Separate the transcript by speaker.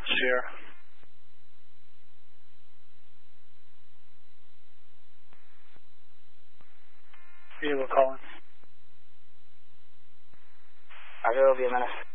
Speaker 1: Sierra. Eagle calling.
Speaker 2: Roger, will be a minute.